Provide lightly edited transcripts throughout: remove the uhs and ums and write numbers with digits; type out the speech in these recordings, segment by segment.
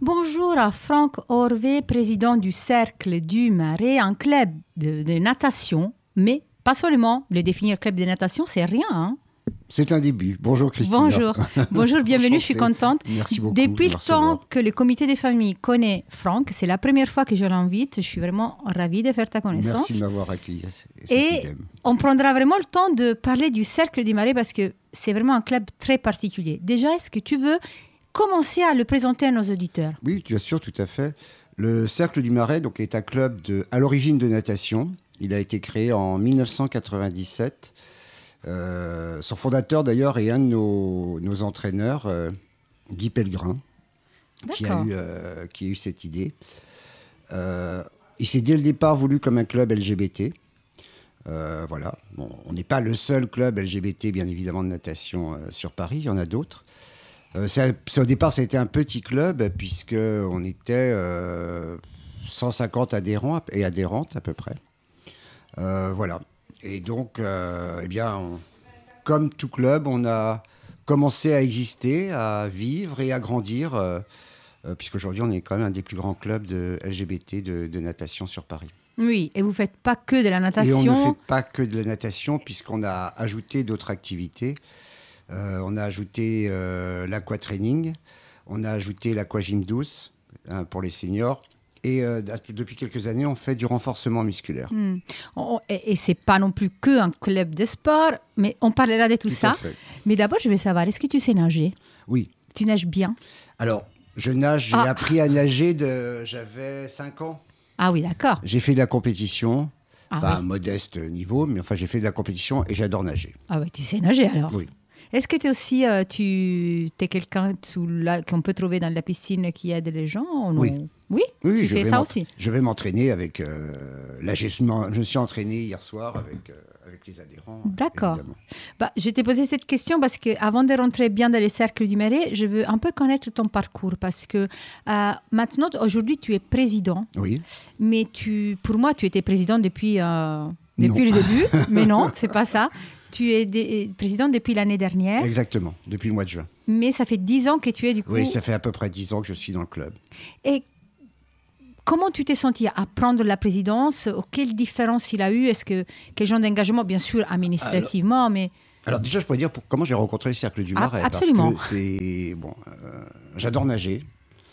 Bonjour à Franck Orvé, président du Cercle du Marais, un club de natation, mais pas seulement. Le définir club de natation, c'est rien. Hein. C'est un début. Bonjour Christina. Bonjour, bienvenue, je suis contente. Merci beaucoup. Depuis le temps que le comité des familles connaît Franck, c'est la première fois que je l'invite. Je suis vraiment ravie de faire ta connaissance. Merci de m'avoir accueilli. Et on prendra vraiment le temps de parler du Cercle du Marais parce que c'est vraiment un club très particulier. Déjà, est-ce que tu veux commencer à le présenter à nos auditeurs? Oui, bien sûr, tout à fait. Le Cercle du Marais donc, est un club à l'origine de natation. Il a été créé en 1997. Son fondateur, d'ailleurs, est un de nos entraîneurs, Guy Pellegrin, qui a eu cette idée. Il s'est dès le départ voulu comme un club LGBT. Voilà. Bon, on n'est pas le seul club LGBT, bien évidemment, de natation sur Paris. Il y en a d'autres. Au départ, ça a été un petit club, puisqu'on était 150 adhérents et adhérentes à peu près. Voilà. Et donc, comme tout club, on a commencé à exister, à vivre et à grandir, puisqu'aujourd'hui, on est quand même un des plus grands clubs de LGBT de natation sur Paris. Oui, et vous ne faites pas que de la natation. Et on ne fait pas que de la natation, puisqu'on a ajouté d'autres activités. On a ajouté l'aquatraining, on a ajouté l'aquagym douce pour les seniors. Et depuis quelques années, on fait du renforcement musculaire. Et ce n'est pas non plus qu'un club de sport, mais on parlera de tout ça. Mais d'abord, je veux savoir, est-ce que tu sais nager? Oui. Tu nages bien? Alors, je nage, j'ai appris à nager j'avais 5 ans. Ah oui, d'accord. J'ai fait de la compétition, modeste niveau, mais enfin, j'ai fait de la compétition et j'adore nager. Ah oui, tu sais nager alors? Oui. Est-ce que tu es aussi t'es quelqu'un qu'on peut trouver dans la piscine qui aide les gens ou non? Oui, tu fais ça aussi? Je vais m'entraîner avec... là, je me suis entraîné hier soir avec les adhérents. D'accord. Je t'ai posé cette question parce qu'avant de rentrer bien dans le Cercle du Marais, je veux un peu connaître ton parcours parce que maintenant, aujourd'hui, tu es président. Oui. Mais pour moi, tu étais président depuis le début. Mais non, c'est pas ça. Tu es président depuis l'année dernière. Exactement, depuis le mois de juin. Mais ça fait 10 ans que tu es du coup... Oui, ça fait à peu près 10 ans que je suis dans le club. Et comment tu t'es senti à prendre la présidence? Quelle différence il a eu? Quel genre d'engagement? Bien sûr, administrativement, mais... Alors déjà, je pourrais dire comment j'ai rencontré le Cercle du Marais. Absolument. Parce que j'adore nager.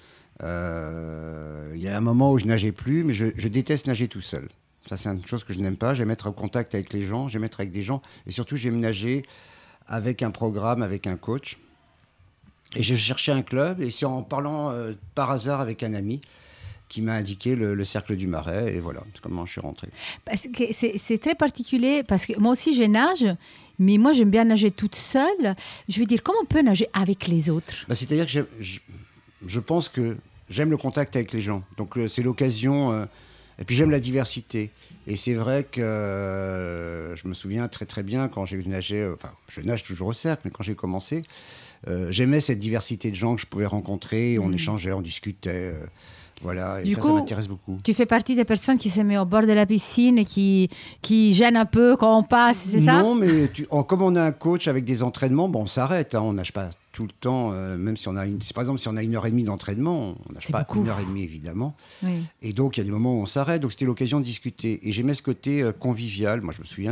Il y a un moment où je nageais plus, mais je déteste nager tout seul. Ça, c'est une chose que je n'aime pas. J'aime être en contact avec les gens, j'aime être avec des gens. Et surtout, j'aime nager avec un programme, avec un coach. Et je cherchais un club. Et c'est en parlant par hasard avec un ami qui m'a indiqué le Cercle du Marais. Et voilà, c'est comment je suis rentré. Parce que c'est très particulier. Parce que moi aussi, je nage. Mais moi, j'aime bien nager toute seule. Je veux dire, comment on peut nager avec les autres? C'est-à-dire que je pense que j'aime le contact avec les gens. Donc, c'est l'occasion... Et puis j'aime la diversité. Et c'est vrai que je me souviens très très bien quand j'ai nagé, je nage toujours au Cercle, mais quand j'ai commencé, j'aimais cette diversité de gens que je pouvais rencontrer, on échangeait, on discutait, voilà, et du ça coup, m'intéresse beaucoup. Tu fais partie des personnes qui se mettent au bord de la piscine et qui gênent un peu quand on passe, c'est ça? Non, mais comme on a un coach avec des entraînements, on s'arrête, on nage pas tout le temps, même si on a par exemple, si on a 1h30 d'entraînement, on nage pas beaucoup. 1h30 évidemment. Oui. Et donc, il y a des moments où on s'arrête. Donc, c'était l'occasion de discuter. Et j'aimais ce côté convivial. Moi, je me souviens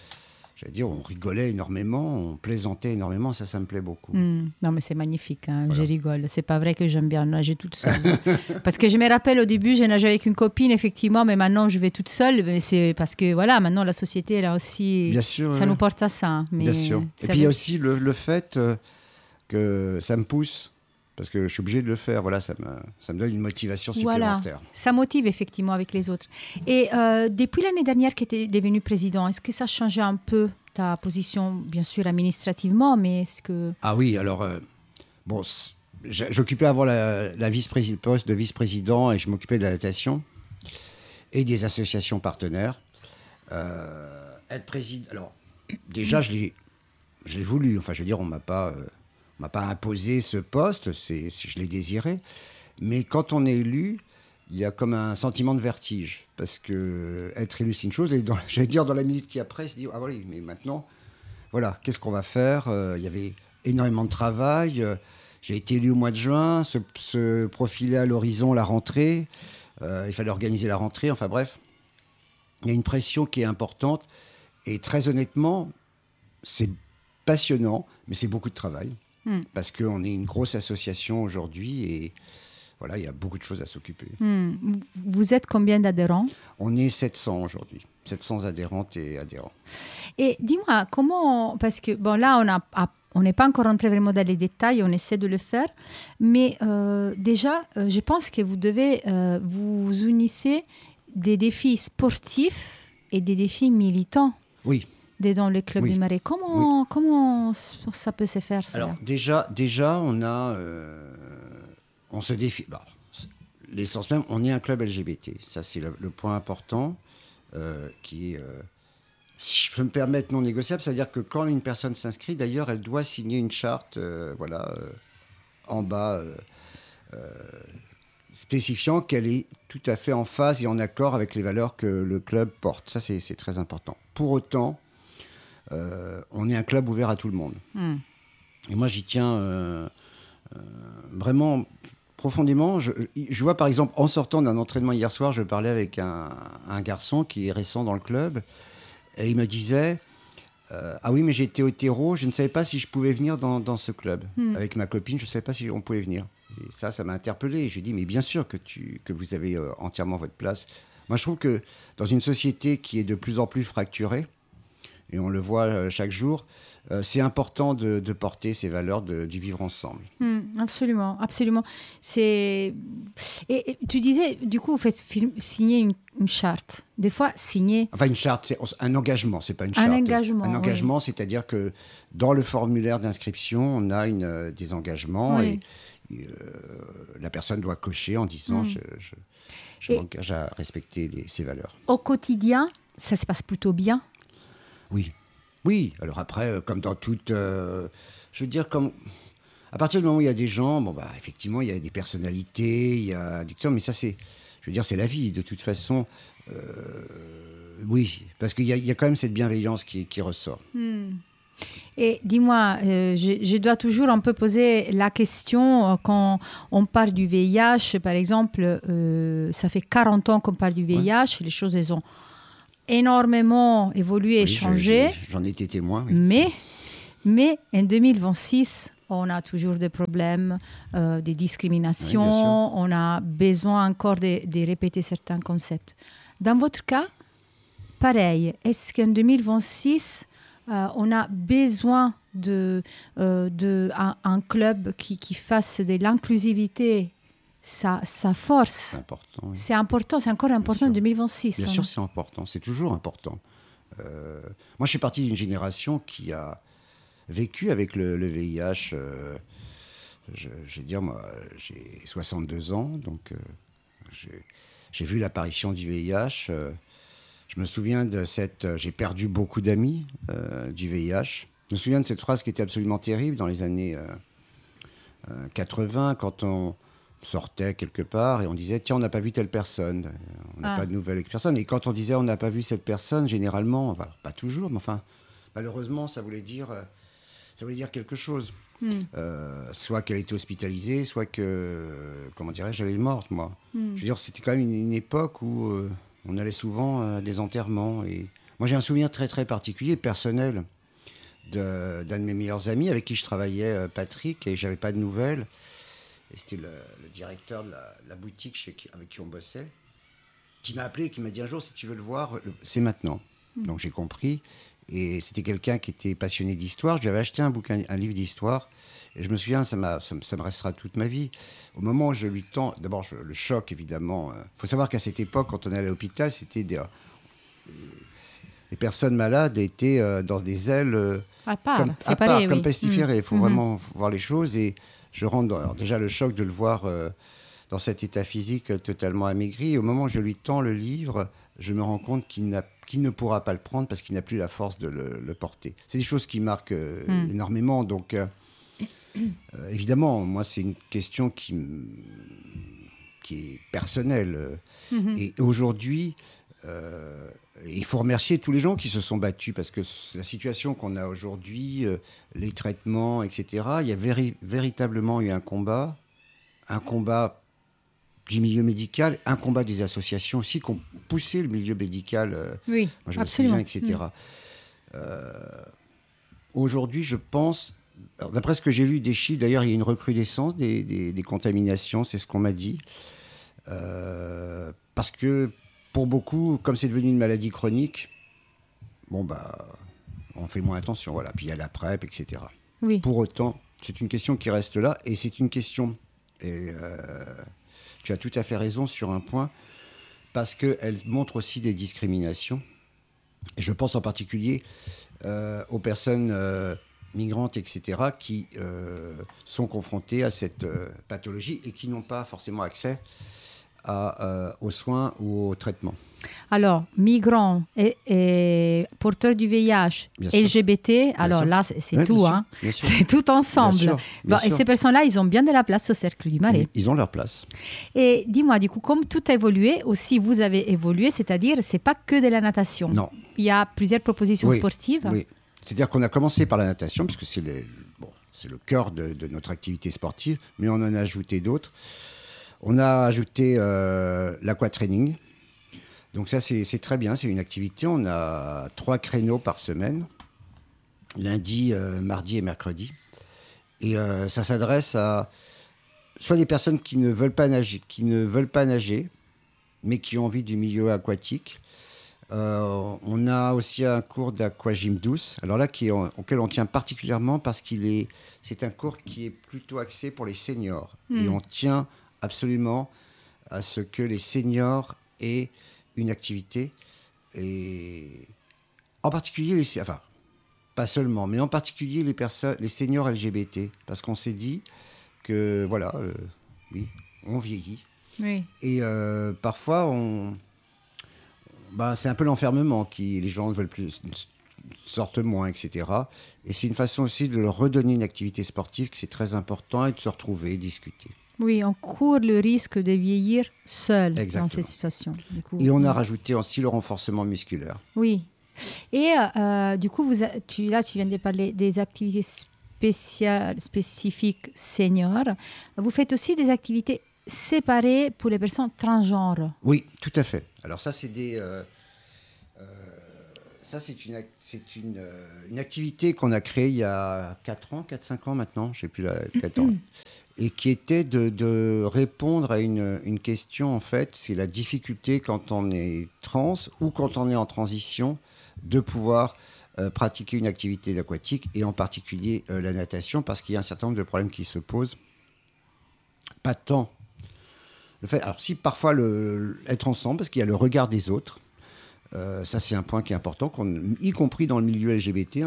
on rigolait énormément, on plaisantait énormément. Ça me plaît beaucoup. Non, mais c'est magnifique. Hein, voilà. Je rigole. C'est pas vrai que j'aime bien nager toute seule. Parce que je me rappelle, au début, j'ai nagé avec une copine, effectivement, mais maintenant, je vais toute seule. Mais c'est parce que, voilà, maintenant, la société, elle a aussi... Bien sûr. Ça nous porte à ça. Mais bien sûr. Et puis, il y a aussi le fait... que ça me pousse, parce que je suis obligé de le faire. Voilà, ça me donne une motivation supplémentaire. Voilà, ça motive effectivement avec les autres. Et depuis l'année dernière que tu es devenu président, est-ce que ça a changé un peu ta position, bien sûr administrativement, mais est-ce que... Ah oui, alors, j'occupais avant le poste de vice-président et je m'occupais de la natation et des associations partenaires. Être président... Alors, déjà, je l'ai voulu. Enfin, je veux dire, on m'a pas imposé ce poste, je l'ai désiré. Mais quand on est élu, il y a comme un sentiment de vertige. Parce que être élu, c'est une chose. Et dans la minute qui après, se dit, ah oui, mais maintenant, voilà, qu'est-ce qu'on va faire? Il y avait énormément de travail. J'ai été élu au mois de juin, se profilait à l'horizon la rentrée. Il fallait organiser la rentrée, enfin bref. Il y a une pression qui est importante. Et très honnêtement, c'est passionnant, mais c'est beaucoup de travail. Parce qu'on est une grosse association aujourd'hui et voilà, il y a beaucoup de choses à s'occuper. Vous êtes combien d'adhérents? On est 700 aujourd'hui, 700 adhérentes et adhérents. Et dis-moi, comment... Parce que, bon, là, on n'est pas encore rentré vraiment dans les détails, on essaie de le faire. Mais déjà, je pense que vous devez vous unissez des défis sportifs et des défis militants. Oui. Dans le club du Marais. Comment ça peut se faire, ça? Alors, déjà on se défie. Bah, l'essence même, on est un club LGBT. Ça, c'est le point important qui est, si je peux me permettre, non négociable. Ça veut dire que quand une personne s'inscrit, d'ailleurs, elle doit signer une charte en bas spécifiant qu'elle est tout à fait en phase et en accord avec les valeurs que le club porte. Ça, c'est très important. Pour autant, on est un club ouvert à tout le monde. Et moi, j'y tiens vraiment profondément. Je vois, par exemple, en sortant d'un entraînement hier soir, je parlais avec un garçon qui est récent dans le club. Et il me disait ah oui, mais j'étais hétéro, je ne savais pas si je pouvais venir dans ce club. Avec ma copine, je ne savais pas si on pouvait venir. Et ça m'a interpellé. Je lui ai dit mais bien sûr que vous avez entièrement votre place. Moi, je trouve que dans une société qui est de plus en plus fracturée, et on le voit chaque jour, c'est important de porter ces valeurs du vivre ensemble. Absolument, absolument. Et tu disais, du coup, vous faites signer une charte. Des fois, signer... Enfin, une charte, c'est un engagement, c'est pas une charte. Un engagement, oui. C'est-à-dire que dans le formulaire d'inscription, on a des engagements et la personne doit cocher en disant je m'engage à respecter ces valeurs. Au quotidien, ça se passe plutôt bien? Oui. Alors après, comme dans toute... je veux dire, à partir du moment où il y a des gens, effectivement, il y a des personnalités, il y a des... Mais ça, c'est la vie. De toute façon, oui. Parce qu'il y a quand même cette bienveillance qui ressort. Et dis-moi, je dois toujours un peu poser la question quand on parle du VIH. Par exemple, ça fait 40 ans qu'on parle du VIH. Les choses, elles ont énormément évolué et changé. J'en ai été témoin. Oui. Mais en 2026, on a toujours des problèmes, des discriminations. On a besoin encore de répéter certains concepts. Dans votre cas, pareil. Est-ce qu'en 2026, on a besoin d'un club qui fasse de l'inclusivité sa force? C'est important. Oui. C'est important, c'est encore important en 2026. Bien sûr, c'est important. C'est toujours important. Moi, je suis parti d'une génération qui a vécu avec le VIH. Je veux dire, moi, j'ai 62 ans, donc j'ai vu l'apparition du VIH. Je me souviens de j'ai perdu beaucoup d'amis du VIH. Je me souviens de cette phrase qui était absolument terrible dans les années 80, quand on sortait quelque part et on disait tiens, on n'a pas vu telle personne, on n'a pas de nouvelles avec personne. Et quand on disait on n'a pas vu cette personne, généralement, pas toujours, mais enfin, malheureusement, ça voulait dire quelque chose. Soit qu'elle était hospitalisée, soit que, comment dirais-je, elle est morte, moi. Je veux dire, c'était quand même une époque où on allait souvent à des enterrements. Et moi, j'ai un souvenir très, très particulier, personnel, d'un de mes meilleurs amis avec qui je travaillais, Patrick, et j'avais pas de nouvelles. Et c'était le directeur de la boutique avec qui on bossait, qui m'a appelé et qui m'a dit un jour, si tu veux le voir, c'est maintenant. Donc j'ai compris. Et c'était quelqu'un qui était passionné d'histoire. Je lui avais acheté un livre d'histoire. Et je me souviens, ça me restera toute ma vie. Au moment où je lui tends, d'abord le choc évidemment. Faut savoir qu'à cette époque, quand on allait à l'hôpital, c'était les personnes malades étaient dans des ailes à part, comme pestiférées. Il faut vraiment voir les choses. Et je rentre alors déjà le choc de le voir dans cet état physique totalement amaigri. Et au moment où je lui tends le livre, je me rends compte qu'il ne pourra pas le prendre parce qu'il n'a plus la force de le porter. C'est des choses qui marquent énormément. Donc, évidemment, moi, c'est une question qui est personnelle. Et aujourd'hui, Il faut remercier tous les gens qui se sont battus parce que la situation qu'on a aujourd'hui, les traitements, etc., il y a véritablement eu un combat du milieu médical, un combat des associations aussi qui ont poussé le milieu médical. Oui, moi, je absolument. me souviens, etc. Aujourd'hui, je pense, alors, d'après ce que j'ai lu des chiffres, d'ailleurs, il y a une recrudescence des contaminations, c'est ce qu'on m'a dit. Parce que pour beaucoup, comme c'est devenu une maladie chronique, on fait moins attention. Voilà. Puis il y a la PrEP, etc. Oui. Pour autant, c'est une question qui reste là et c'est une question. Et tu as tout à fait raison sur un point, parce qu'elle montre aussi des discriminations. Et je pense en particulier aux personnes migrantes, etc., qui sont confrontées à cette pathologie et qui n'ont pas forcément accès aux soins ou aux traitements. Alors, migrants et porteurs du VIH, LGBT, alors là, c'est tout. Hein. C'est tout ensemble. Bien sûr. Et ces personnes-là, ils ont bien de la place au Cercle du Marais. Ils ont leur place. Et dis-moi, du coup, comme tout a évolué, aussi vous avez évolué, c'est-à-dire, c'est pas que de la natation. Non. Il y a plusieurs propositions sportives. Oui, c'est-à-dire qu'on a commencé par la natation, puisque c'est le cœur de notre activité sportive, mais on en a ajouté d'autres. On a ajouté l'aquatraining. Donc ça, c'est très bien, c'est une activité. On a 3 créneaux par semaine, lundi, mardi et mercredi. Et ça s'adresse à soit des personnes qui ne veulent pas nager, mais qui ont envie du milieu aquatique. On a aussi un cours d'aquagym douce, alors là, auquel on tient particulièrement parce c'est un cours qui est plutôt axé pour les seniors. Et on tient absolument à ce que les seniors aient une activité, et en particulier pas seulement, mais en particulier les seniors LGBT, parce qu'on s'est dit que voilà, oui, on vieillit, oui. Et parfois c'est un peu l'enfermement les gens ne veulent plus, sortent moins, etc. Et c'est une façon aussi de leur redonner une activité sportive, que c'est très important, et de se retrouver, discuter. Oui, on court le risque de vieillir seul. Exactement. Dans cette situation. Du coup, et on a rajouté aussi le renforcement musculaire. Oui. Et du coup, tu viens de parler des activités spécifiques seniors. Vous faites aussi des activités séparées pour les personnes transgenres. Oui, tout à fait. Alors ça, c'est une activité qu'on a créée il y a 4-5 ans maintenant, je ne sais plus, 4 ans. Et qui était de répondre à une question, en fait, c'est la difficulté quand on est trans ou quand on est en transition de pouvoir pratiquer une activité aquatique, et en particulier la natation, parce qu'il y a un certain nombre de problèmes qui se posent. Pas tant alors si parfois être ensemble, parce qu'il y a le regard des autres, ça c'est un point qui est important, y compris dans le milieu LGBT,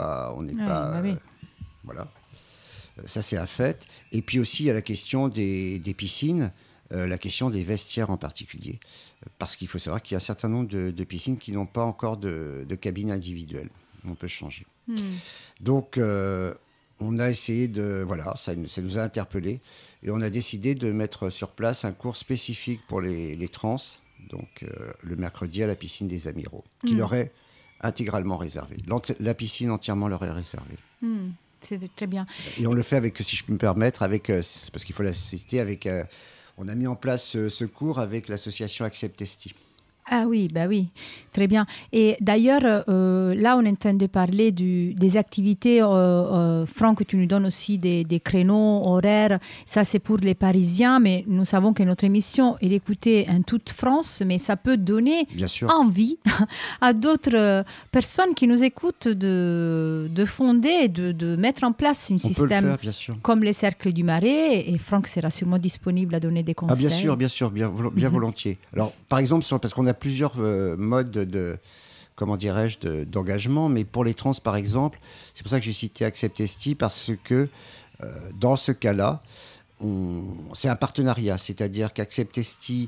voilà. Ça, c'est un fait. Et puis aussi, il y a la question des piscines, la question des vestiaires en particulier. Parce qu'il faut savoir qu'il y a un certain nombre de piscines qui n'ont pas encore de cabine individuelle. On peut changer. Donc, on a essayé ça nous a interpellés. Et on a décidé de mettre sur place un cours spécifique pour les trans, donc le mercredi à la piscine des Amiraux, qui leur est intégralement réservée. La piscine entièrement leur est réservée. C'est très bien. Et on le fait avec, si je peux me permettre, parce qu'il faut l'assister, on a mis en place ce cours avec l'association Accept Esti. Ah oui, oui, très bien. Et d'ailleurs, là, on est en train de parler des activités. Franck, tu nous donnes aussi des créneaux horaires. Ça, c'est pour les Parisiens, mais nous savons que notre émission est écoutée en toute France, mais ça peut donner envie à d'autres personnes qui nous écoutent de fonder, de mettre en place un système comme les Cercles du Marais. Et Franck sera sûrement disponible à donner des conseils. Ah, bien sûr, bien volontiers. Alors, par exemple, parce qu'on a plusieurs modes d'engagement, mais pour les trans, par exemple, c'est pour ça que j'ai cité Accept Esti, parce que dans ce cas-là, c'est un partenariat, c'est-à-dire qu'Accept Esti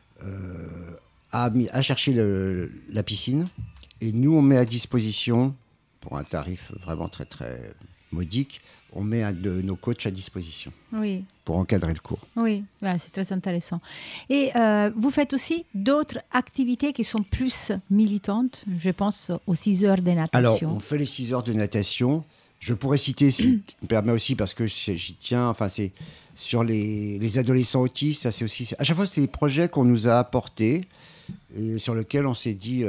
a cherché la piscine, et nous, on met à disposition, pour un tarif vraiment très, très modique, on met un de nos coachs à disposition pour encadrer le cours. Oui, ouais, c'est très intéressant. Et vous faites aussi d'autres activités qui sont plus militantes. Je pense aux 6 heures de natation. Alors, on fait les 6 heures de natation. Je pourrais citer, si tu me permets aussi, parce que j'y tiens, enfin, c'est sur les adolescents autistes. Ça, c'est aussi, à chaque fois, c'est des projets qu'on nous a apportés et sur lesquels on s'est dit...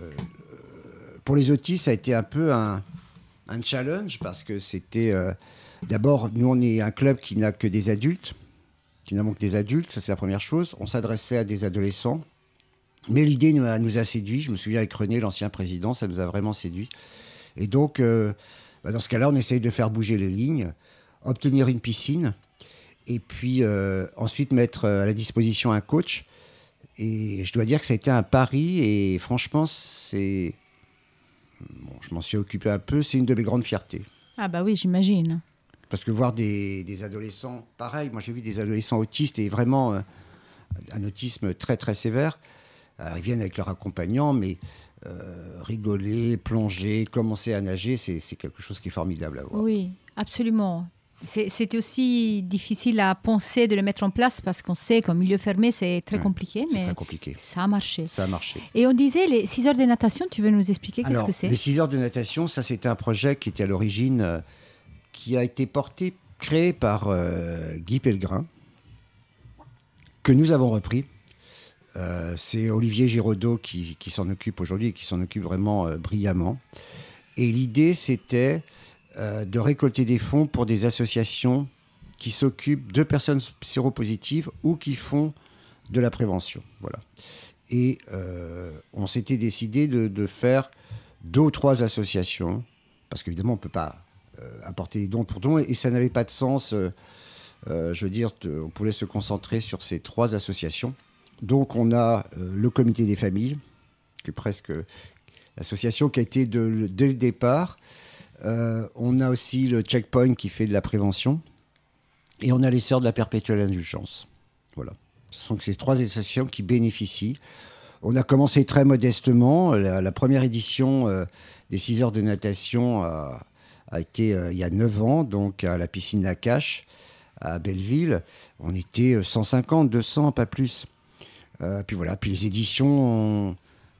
pour les autistes, ça a été un peu un challenge parce que c'était... d'abord, nous, on est un club qui n'a que des adultes, qui n'a que des adultes, ça c'est la première chose. On s'adressait à des adolescents, mais l'idée nous a séduit. Je me souviens avec René, l'ancien président, ça nous a vraiment séduit. Et donc, dans ce cas-là, on essaye de faire bouger les lignes, obtenir une piscine, et puis ensuite mettre à la disposition un coach. Et je dois dire que ça a été un pari, et franchement, c'est... Bon, je m'en suis occupé un peu, c'est une de mes grandes fiertés. Ah bah oui, j'imagine. Parce que voir des adolescents, pareil, moi j'ai vu des adolescents autistes et vraiment un autisme très très sévère. Ils viennent avec leur accompagnant, mais rigoler, plonger, commencer à nager, c'est quelque chose qui est formidable à voir. Oui, absolument. C'était aussi difficile à penser de le mettre en place parce qu'on sait qu'en milieu fermé, c'est très compliqué. C'est très compliqué. Ça a marché. Ça a marché. Et on disait les 6 heures de natation, tu veux nous expliquer qu'est-ce que c'est ? Les 6 heures de natation, ça c'était un projet qui était à l'origine, qui a été créé par Guy Pellegrin, que nous avons repris. C'est Olivier Giraudot qui s'en occupe aujourd'hui et qui s'en occupe vraiment brillamment. Et l'idée, c'était de récolter des fonds pour des associations qui s'occupent de personnes séropositives ou qui font de la prévention. Voilà. Et on s'était décidé de faire 2 ou 3 associations, parce qu'évidemment, on ne peut pas apporter des dons pour dons, et ça n'avait pas de sens. Je veux dire, on pouvait se concentrer sur ces 3 associations. Donc, on a le comité des familles, qui est presque l'association qui a été dès le départ. On a aussi le Checkpoint qui fait de la prévention. Et on a les Sœurs de la Perpétuelle Indulgence. Voilà. Ce sont ces 3 associations qui bénéficient. On a commencé très modestement. La première édition des 6 heures de natation a été il y a 9 ans, donc à la piscine Nakache, à Belleville. On était 150, 200, pas plus. Puis voilà, puis les éditions,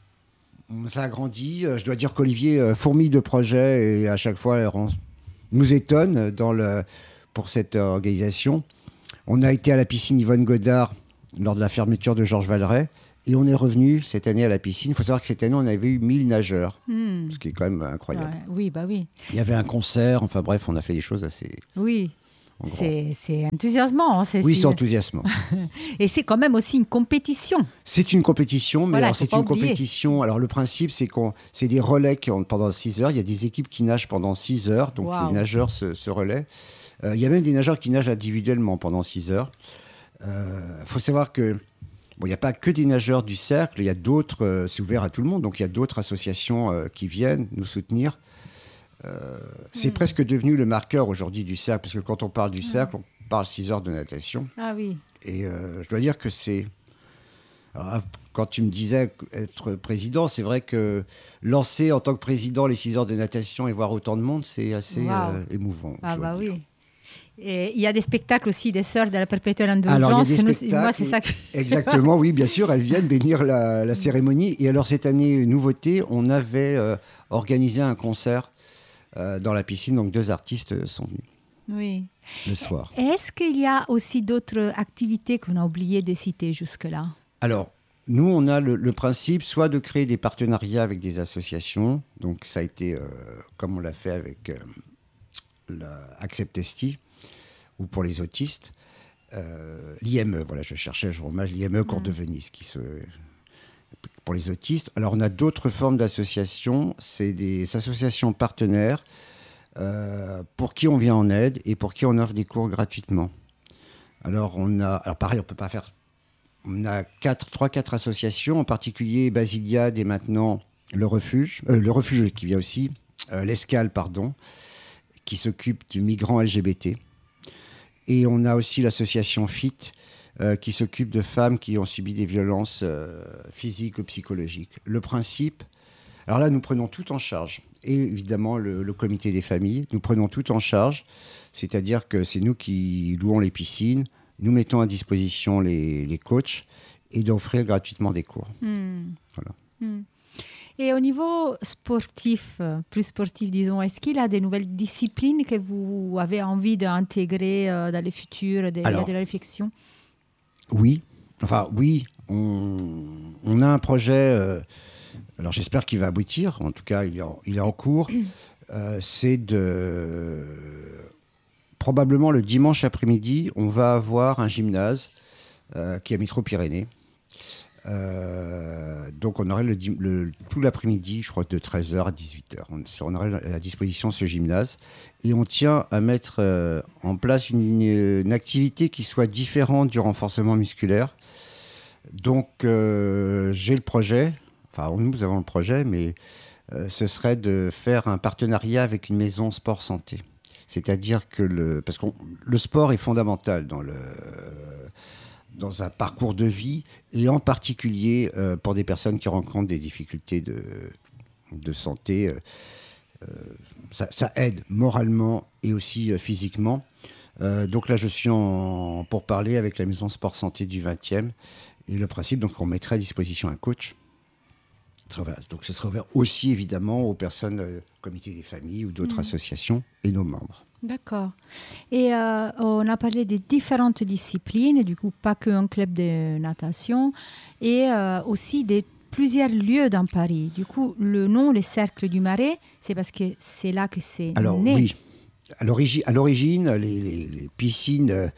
ça a grandi. Je dois dire qu'Olivier fourmille de projets et à chaque fois, nous étonne pour cette organisation. On a été à la piscine Yvonne Godard lors de la fermeture de Georges Valeret et on est revenu cette année à la piscine. Il faut savoir que cette année, on avait eu 1000 nageurs, ce qui est quand même incroyable. Ouais, oui, bah oui. Il y avait un concert, enfin bref, on a fait des choses assez... Oui. C'est enthousiasmant. C'est enthousiasmant. Et c'est quand même aussi une compétition. C'est une compétition, mais voilà, alors c'est une compétition. Alors le principe, c'est des relais pendant 6 heures. Il y a des équipes qui nagent pendant 6 heures, donc les nageurs se relaient. Il y a même des nageurs qui nagent individuellement pendant 6 heures. Faut savoir que il n'y a pas que des nageurs du cercle, il y a d'autres, c'est ouvert à tout le monde, donc il y a d'autres associations qui viennent nous soutenir. C'est presque devenu le marqueur aujourd'hui du cercle, parce que quand on parle du cercle, on parle 6 heures de natation. Ah oui. Et je dois dire que c'est... Alors, quand tu me disais être président, c'est vrai que lancer en tant que président les 6 heures de natation et voir autant de monde, c'est assez émouvant. Ah bah oui. Et il y a des spectacles aussi des Sœurs de la Perpétuelle Indulgence. Alors, il y a des spectacles, moi, c'est ça que... Exactement, oui, bien sûr, elles viennent bénir la cérémonie. Et alors, cette année, nouveauté, on avait organisé un concert dans la piscine, donc 2 artistes sont venus le soir. Est-ce qu'il y a aussi d'autres activités qu'on a oublié de citer jusque-là ? Alors, nous, on a le principe soit de créer des partenariats avec des associations, donc ça a été comme on l'a fait avec Acceptesti, ou pour les autistes, l'IME, voilà, je remarque l'IME Cours de Venise, pour les autistes. Alors, on a d'autres formes d'associations, c'est des associations partenaires pour qui on vient en aide et pour qui on offre des cours gratuitement. Alors pareil, on peut pas faire... On a 3-4 associations, en particulier Basiliade et maintenant le refuge qui vient aussi, l'Escale, qui s'occupe du migrant LGBT. Et on a aussi l'association FIT, qui s'occupe de femmes qui ont subi des violences physiques ou psychologiques. Le principe, alors là, nous prenons tout en charge. et évidemment le comité des familles. Nous prenons tout en charge, c'est-à-dire que c'est nous qui louons les piscines, nous mettons à disposition les coachs et d'offrir gratuitement des cours. Voilà. Et au niveau sportif, plus sportif disons, est-ce qu'il y a des nouvelles disciplines que vous avez envie d'intégrer dans le futur? Il y a de la réflexion? Oui, on a un projet, alors j'espère qu'il va aboutir, en tout cas il est en cours, c'est probablement le dimanche après-midi, on va avoir un gymnase qui est à Micro-Pyrénées. Donc on aurait tout l'après-midi, je crois de 13h à 18h. On aurait à disposition ce gymnase et on tient à mettre en place une activité qui soit différente du renforcement musculaire. Donc j'ai le projet, enfin nous avons le projet, mais ce serait de faire un partenariat avec une maison sport santé. C'est-à-dire que parce que le sport est fondamental dans un parcours de vie, et en particulier pour des personnes qui rencontrent des difficultés de santé. Ça aide moralement et aussi physiquement. Donc là, je suis pour parler avec la Maison Sport Santé du 20e. Et le principe, donc, on mettrait à disposition un coach. Donc ce serait ouvert aussi, évidemment, aux personnes, comité des familles ou d'autres associations et nos membres. D'accord. Et on a parlé des différentes disciplines, du coup, pas qu'un club de natation, et aussi des plusieurs lieux dans Paris. Du coup, le nom, le Cercle du Marais, c'est parce que c'est là que c'est né. Alors oui, à l'origine, les piscines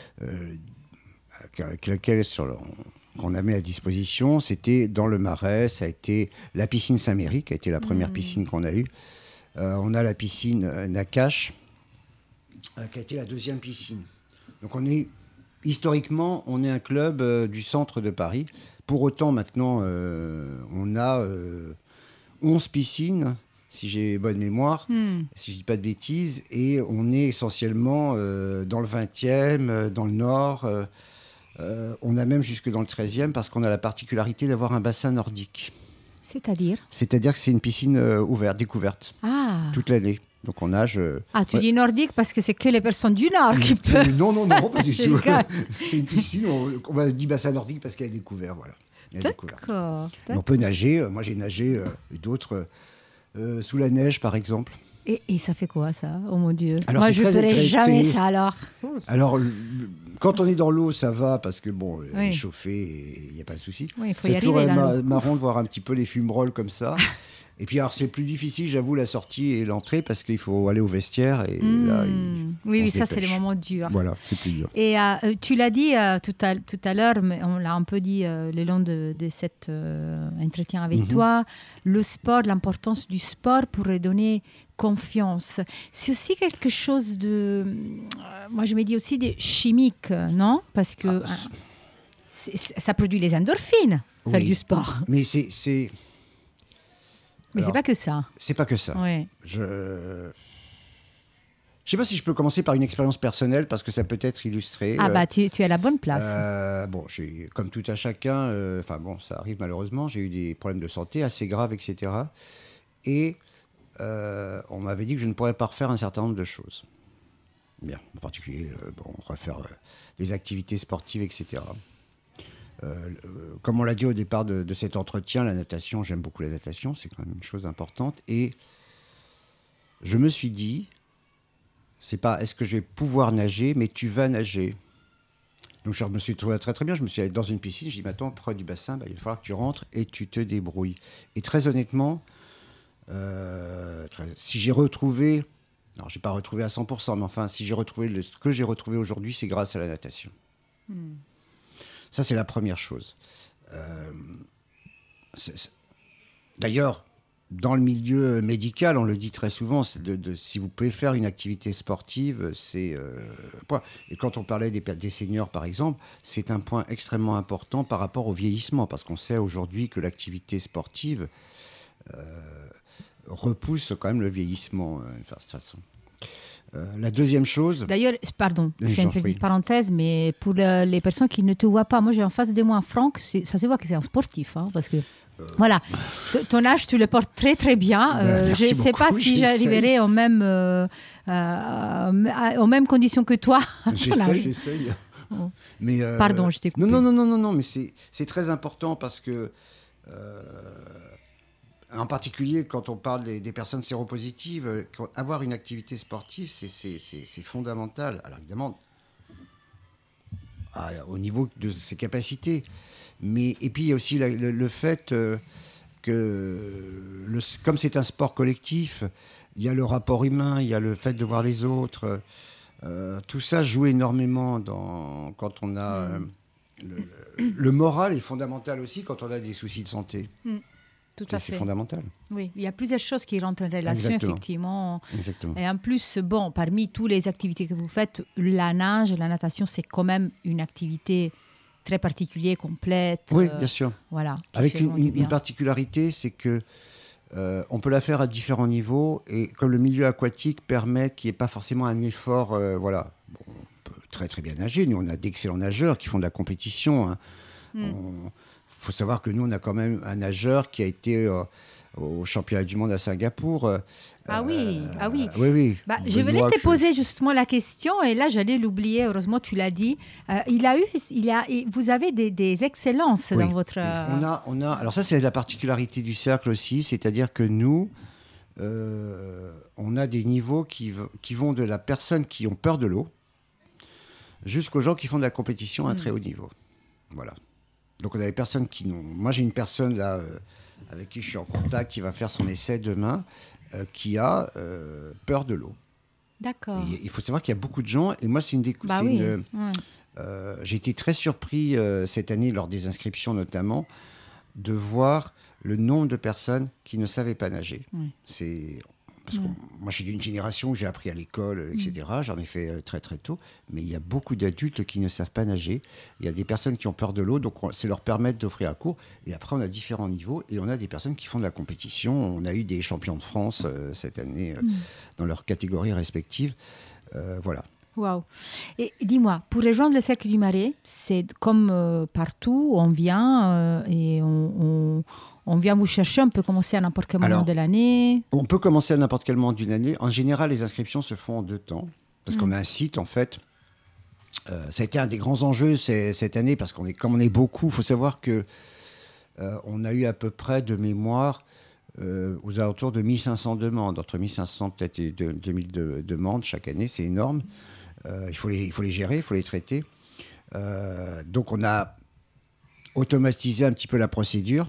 qu'on a mis à disposition, c'était dans le Marais. Ça a été la piscine Saint-Méry, qui a été la première piscine qu'on a eue. On a la piscine Nakache, qui a été la deuxième piscine. Donc historiquement, on est un club du centre de Paris. Pour autant, maintenant, on a 11 piscines, si j'ai bonne mémoire, si je ne dis pas de bêtises, et on est essentiellement dans le 20e, dans le Nord. On a même jusque dans le 13e, parce qu'on a la particularité d'avoir un bassin nordique. C'est-à-dire que c'est une piscine ouverte, découverte, toute l'année. Donc on nage... tu dis nordique parce que c'est que les personnes du Nord qui peuvent... Non, pas du tout. C'est une piscine, on va dire bassin nordique parce qu'elle est découverte, voilà. D'accord. On peut nager, moi j'ai nagé, d'autres sous la neige par exemple. Et ça fait quoi ça? Oh mon Dieu. Alors, moi je ne ferai jamais ça alors. Alors quand on est dans l'eau ça va parce que bon, on est chauffé, il n'y a pas de souci. Oui, il faut y arriver. C'est toujours marrant de voir un petit peu les fumerolles comme ça. Et puis alors c'est plus difficile, j'avoue, la sortie et l'entrée parce qu'il faut aller au vestiaire et là, oui, ça c'est le moment dur. Voilà, c'est plus dur. Et tu l'as dit tout à l'heure, mais on l'a un peu dit le long de cet entretien avec toi, le sport, l'importance du sport pour redonner confiance. C'est aussi quelque chose de, moi je me dis aussi de chimique, non? Parce que ça produit les endorphines, faire du sport. Mais c'est... Mais c'est pas que ça. C'est pas que ça. Ouais. Je sais pas si je peux commencer par une expérience personnelle parce que ça peut être illustré. Tu es à la bonne place. Comme tout à chacun, ça arrive malheureusement, j'ai eu des problèmes de santé assez graves, etc. Et on m'avait dit que je ne pourrais pas refaire un certain nombre de choses. Bien, en particulier, refaire des activités sportives, etc. Comme on l'a dit au départ de cet entretien, la natation, j'aime beaucoup la natation, c'est quand même une chose importante. Et je me suis dit, c'est pas est-ce que je vais pouvoir nager, mais tu vas nager. Donc je me suis trouvé très très bien, je me suis allé dans une piscine, je dis maintenant près du bassin, il va falloir que tu rentres et tu te débrouilles. Et très honnêtement, si j'ai retrouvé, alors j'ai pas retrouvé à 100%, mais enfin si j'ai retrouvé ce que j'ai retrouvé aujourd'hui, c'est grâce à la natation. Ça, c'est la première chose. D'ailleurs, dans le milieu médical, on le dit très souvent, si vous pouvez faire une activité sportive, c'est... Et quand on parlait des seniors, par exemple, c'est un point extrêmement important par rapport au vieillissement, parce qu'on sait aujourd'hui que l'activité sportive repousse quand même le vieillissement, d'une façon. La deuxième chose... D'ailleurs, pardon, je fais une petite parenthèse, mais pour les personnes qui ne te voient pas, moi j'ai en face de moi Franck, ça se voit que c'est un sportif, parce que... Voilà, ton âge, tu le portes très très bien. Je ne sais pas si j'arriverai aux mêmes conditions que toi. J'essaye. Mais, pardon, je t'ai coupé. Non, mais c'est très important parce que, en particulier quand on parle des personnes séropositives, avoir une activité sportive, c'est fondamental. Alors évidemment, au niveau de ses capacités. Et puis il y a aussi le fait que, comme c'est un sport collectif, il y a le rapport humain, il y a le fait de voir les autres. Tout ça joue énormément quand on a... le moral est fondamental aussi quand on a des soucis de santé. Tout à fait. C'est fondamental. Oui, il y a plusieurs choses qui rentrent en relation, effectivement. Exactement. Et en plus, parmi toutes les activités que vous faites, la natation, c'est quand même une activité très particulière, complète. Oui, bien sûr. Voilà. Avec une particularité, c'est que on peut la faire à différents niveaux, et comme le milieu aquatique permet qu'il n'y ait pas forcément un effort, voilà. Bon, on peut très très bien nager. Nous, on a d'excellents nageurs qui font de la compétition. Hein. Faut savoir que nous, on a quand même un nageur qui a été au championnat du monde à Singapour. Oui. Oui. Je voulais te poser justement la question, et là, j'allais l'oublier. Heureusement, tu l'as dit. Vous avez des excellences dans votre... On a. Alors ça, c'est la particularité du cercle aussi, c'est-à-dire que nous, on a des niveaux qui vont de la personne qui ont peur de l'eau jusqu'aux gens qui font de la compétition à très haut niveau. Voilà. Donc on a des personnes qui n'ont... Moi, j'ai une personne là avec qui je suis en contact qui va faire son essai demain, qui a peur de l'eau. D'accord. Et il faut savoir qu'il y a beaucoup de gens, et moi, c'est une des... j'ai été très surpris cette année, lors des inscriptions notamment, de voir le nombre de personnes qui ne savaient pas nager. Parce que moi, je suis d'une génération où j'ai appris à l'école, etc. J'en ai fait très, très tôt. Mais il y a beaucoup d'adultes qui ne savent pas nager. Il y a des personnes qui ont peur de l'eau, donc c'est leur permettre d'offrir un cours. Et après, on a différents niveaux. Et on a des personnes qui font de la compétition. On a eu des champions de France cette année dans leurs catégories respectives. Voilà. Waouh. Et dis-moi, pour rejoindre le Cercle du Marais, c'est comme partout, on vient et on vient vous chercher. On peut commencer à n'importe quel moment de l'année. On peut commencer à n'importe quel moment d'une année. En général, les inscriptions se font en 2 temps, parce qu'on a un site, en fait. Ça a été un des grands enjeux cette année, parce comme on est beaucoup, il faut savoir que on a eu à peu près de mémoire aux alentours de 1500 demandes, entre 1500 peut-être et 2000 demandes chaque année, c'est énorme. Il faut les gérer, il faut les traiter. Donc on a automatisé un petit peu la procédure.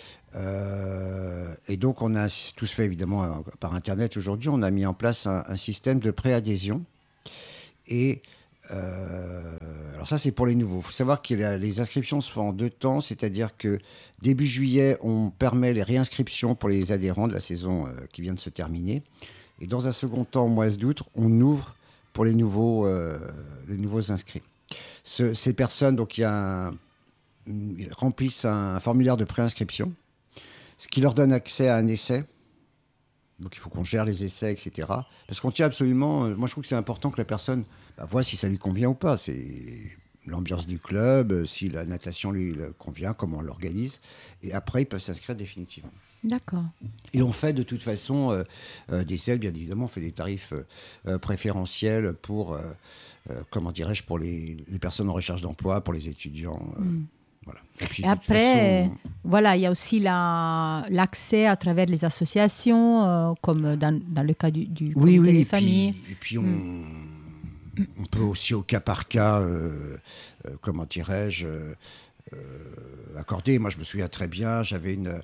Et donc tout se fait évidemment par Internet aujourd'hui. On a mis en place un système de préadhésion. Et alors ça, c'est pour les nouveaux. Il faut savoir que les inscriptions se font en 2 temps, c'est-à-dire que début juillet, on permet les réinscriptions pour les adhérents de la saison qui vient de se terminer. Et dans un second temps, au mois d'août, on ouvre pour les nouveaux inscrits. Ces personnes, donc, remplissent un formulaire de préinscription, ce qui leur donne accès à un essai. Donc il faut qu'on gère les essais, etc. Parce qu'on tient absolument... moi, je trouve que c'est important que la personne voit si ça lui convient ou pas. C'est l'ambiance du club, si la natation lui convient, comment on l'organise. Et après, ils peuvent s'inscrire définitivement. D'accord. Et on fait de toute façon des essais, bien évidemment, on fait des tarifs préférentiels pour, comment dirais-je, pour les personnes en recherche d'emploi, pour les étudiants. Voilà. Et après, voilà, il y a aussi l'accès à travers les associations, comme dans le cas du comité des familles. Et puis on peut aussi au cas par cas, comment dirais-je, accorder. Moi, je me souviens très bien, j'avais une...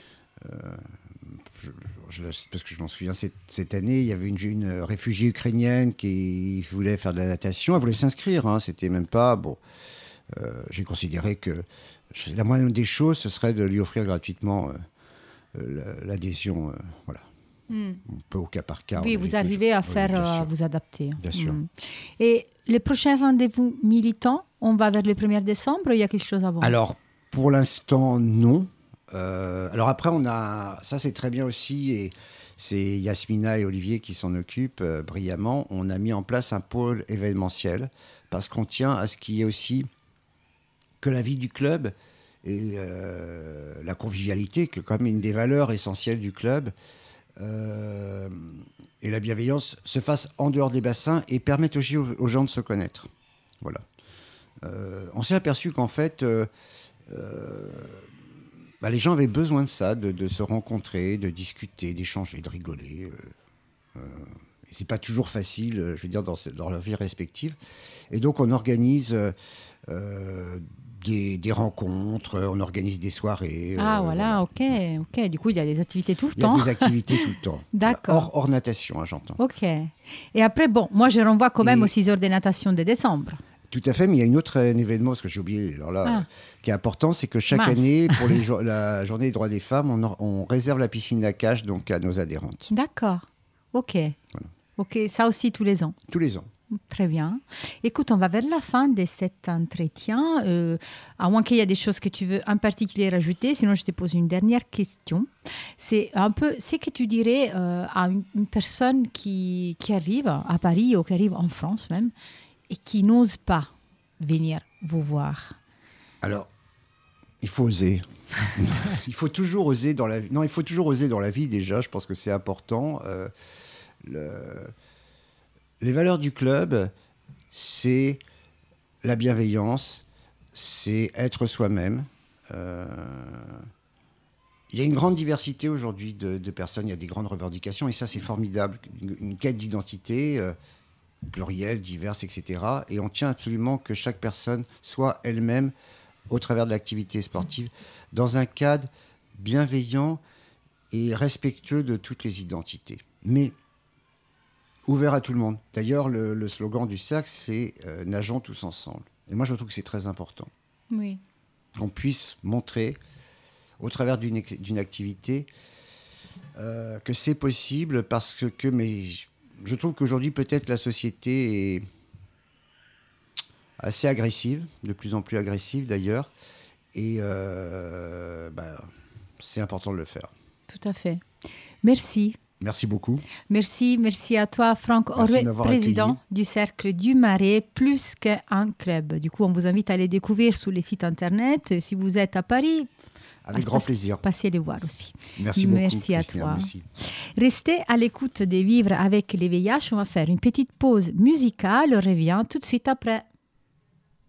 parce que je m'en souviens, cette année, il y avait une réfugiée ukrainienne qui voulait faire de la natation. Elle voulait s'inscrire, hein, c'était même pas... Bon, j'ai considéré que la moindre des choses, ce serait de lui offrir gratuitement l'adhésion. Voilà. On peut au cas par cas. Oui, vous arrivez à vous adapter. Bien sûr. Et les prochains rendez-vous militants, on va vers le 1er décembre ou il y a quelque chose avant? Alors, pour l'instant, non. Alors après, ça c'est très bien aussi, et c'est Yasmina et Olivier qui s'en occupent brillamment. On a mis en place un pôle événementiel parce qu'on tient à ce qu'il y ait aussi que la vie du club et la convivialité, qui est quand même une des valeurs essentielles du club, et la bienveillance se fasse en dehors des bassins et permettent aussi aux gens de se connaître. Voilà. On s'est aperçu qu'en fait, les gens avaient besoin de ça, de se rencontrer, de discuter, d'échanger, de rigoler. Et c'est pas toujours facile, je veux dire, dans leur vie respective. Et donc, on organise des rencontres, on organise des soirées. Voilà, ok. Du coup, il y a des activités tout le temps. Il y a des activités tout le temps. D'accord. Hors natation, j'entends. Ok. Et après, moi, je renvoie quand même aux 6 heures de natation de décembre. Tout à fait, mais il y a un événement, parce que j'ai oublié, qui est important, c'est que chaque année, pour la journée des droits des femmes, on réserve la piscine Nakache donc à nos adhérentes. D'accord. Ok. Voilà. Ok, ça aussi tous les ans. Tous les ans. Très bien. Écoute, on va vers la fin de cet entretien. À moins qu'il y ait des choses que tu veux en particulier rajouter, sinon je te pose une dernière question. C'est un peu ce que tu dirais à une personne qui arrive à Paris ou qui arrive en France même, et qui n'ose pas venir vous voir. Alors, il faut oser. Il faut toujours oser dans la vie. Non, il faut toujours oser dans la vie déjà. Je pense que c'est important. Les valeurs du club, c'est la bienveillance, c'est être soi-même. Il y a une grande diversité aujourd'hui de personnes. Il y a des grandes revendications et ça, c'est formidable. Une quête d'identité. Plurielles, diverses, etc. Et on tient absolument que chaque personne soit elle-même au travers de l'activité sportive dans un cadre bienveillant et respectueux de toutes les identités. Mais ouvert à tout le monde. D'ailleurs, le slogan du cercle, c'est « Nageons tous ensemble ». Et moi, je trouve que c'est très important. Oui. Qu'on puisse montrer, au travers d'une activité, que c'est possible parce que je trouve qu'aujourd'hui, peut-être, la société est assez agressive, de plus en plus agressive d'ailleurs, et c'est important de le faire. Tout à fait. Merci. Merci beaucoup. Merci à toi, Franck Orvet, président du Cercle du Marais, plus qu'un club. Du coup, on vous invite à aller découvrir sur les sites internet. Si vous êtes à Paris, avec grand plaisir. Passez les voir aussi. Merci beaucoup. Merci à Christina, toi. Merci. Restez à l'écoute de Vivre avec les VIH. On va faire une petite pause musicale. On revient tout de suite après.